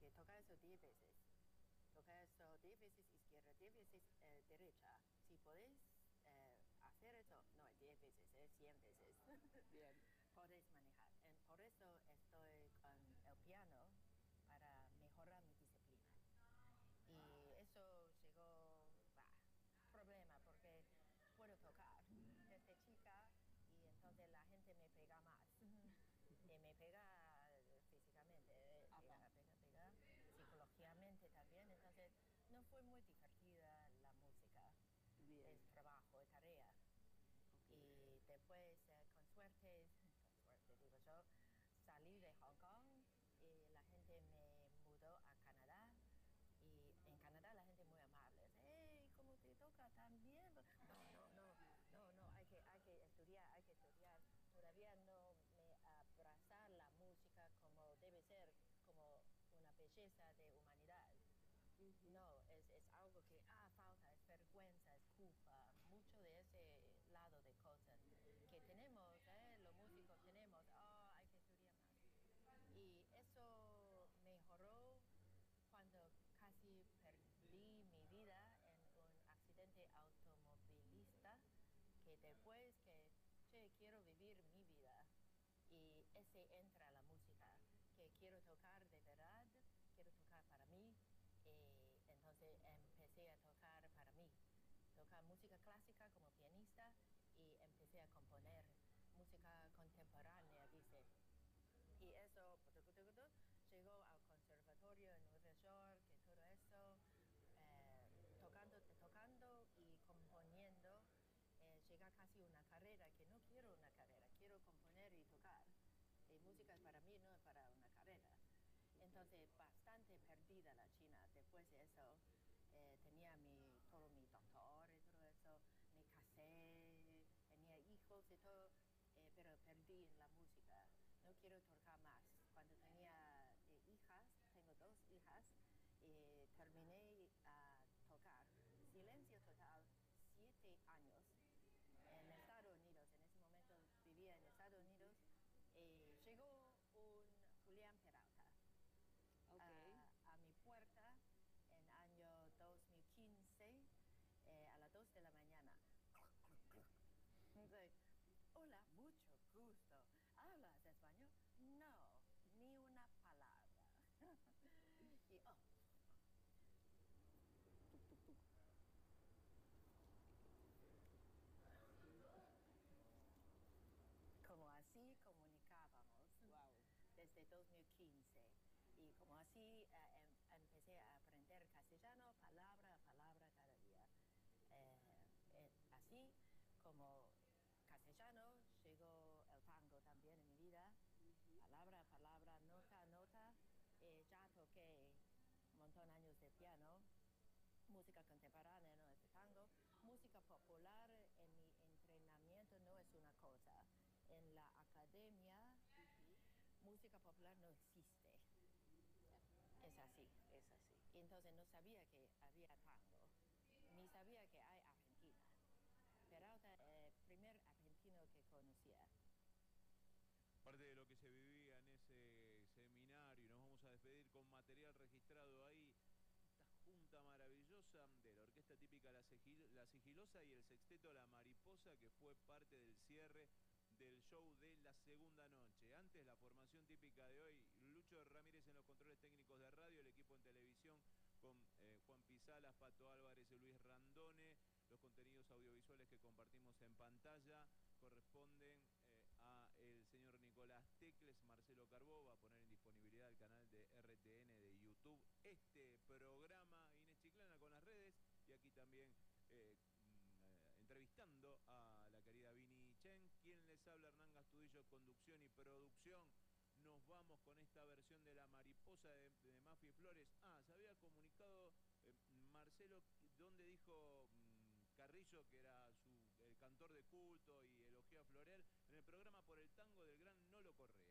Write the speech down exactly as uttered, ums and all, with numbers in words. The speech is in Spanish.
que toca eso diez veces. Toca eso diez veces izquierda, diez veces eh, derecha. Si podés eh, hacer eso, no es diez veces, es cien veces. Bien. Podés manejar. En, por eso estoy con el piano para mejorar mi disciplina. Y eso llegó, bah, problema, porque puedo tocar desde chica y entonces la gente me pega más. Y me pega físicamente, pega, pega, pega, psicológicamente también. Entonces no fue muy divertida la música. Bien. Es trabajo, es tarea. Okay. Y después, eh, con suerte, con suerte digo yo, salí de Hong Kong y la gente me mudó a Canadá. Y en Canadá la gente es muy amable. Hey, ¿cómo te toca tan bien? No, no, no, no, no, hay que, hay que estudiar, hay que estudiar. Todavía no me abraza la música como debe ser, como una belleza de humanidad. Uh-huh. No, es, es algo que, ah, falta, es vergüenza, es culpa, mucho de ese lado de cosas que tenemos, ¿eh? Los músicos tenemos, oh, hay que estudiar más. Y eso mejoró cuando casi perdí mi vida en un accidente automovilista, que después que, che, quiero vivir mi vida, y ese entra la música, que quiero tocar de verdad, quiero tocar para mí, y entonces empecé a tocar para mí, tocar música clásica como pianista, y empecé a componer música contemporánea, dice. Y eso llegó al conservatorio en Nueva York, que todo eso, eh, tocando, tocando y componiendo, eh, llega casi una carrera, que no quiero una carrera, quiero componer y tocar. Y música para mí no es para una carrera. Entonces, bastante perdida la China. Después de eso, eh, tenía mi, todo mi doctor y todo eso, me casé, tenía hijos y todo, eh, pero perdí en la música. No quiero tocar más. Cuando tenía eh, hijas, tengo dos hijas, eh, terminé a tocar silencio total siete años en Estados Unidos. En ese momento vivía en Estados Unidos. Eh, llegó un Julián Peralta okay. a, a mi puerta en año dos mil quince, eh, a las dos de la mañana. Entonces, hola, mucho gusto. ¿Hablas español? No, ni una palabra. Y, oh. Tuc, tuc, tuc. Como así comunicábamos. Wow. Desde dos mil quince. Y como así eh, em, empecé a aprender castellano, palabra a palabra cada día. Eh, eh, así como castellano, llegó el tango también en mi vida, uh-huh. Palabra a palabra, nota a nota. Eh, ya toqué un montón de años de piano, música contemporánea no es de tango, música popular en mi entrenamiento no es una cosa. En la academia, uh-huh. Música popular no existe. Es así. Es así. Y entonces no sabía que había tango, ni sabía que hay Argentina. Peralta, el eh, primer argentino que conocía. Parte de lo que se vivía en ese seminario, y nos vamos a despedir con material registrado ahí. Esta junta maravillosa de la orquesta típica La, Sigil La Sigilosa y el sexteto La Mariposa, que fue parte del cierre del show de la segunda noche. Antes, la formación típica de hoy: Lucho Ramírez en los controles técnicos de radio, el equipo en televisión con eh, Juan Pisalas, Pato Álvarez y Luis Randone. Los contenidos audiovisuales que compartimos en pantalla corresponden eh, a el señor Nicolás Tecles. Marcelo Carbó va a poner en disponibilidad el canal de R T N de YouTube este programa. Inés Chiclana con las redes, y aquí también eh, eh, entrevistando a la querida Vini Chen. Quien les habla, Hernán Gastudillo, conducción y producción. Nos vamos con esta versión de La Mariposa de, de Mafi Flores. Ah, se había comunicado eh, Marcelo, donde dijo mmm, Carrillo, que era su, el cantor de culto y elogió a Florel, en el programa Por el Tango del gran Nolo Correa.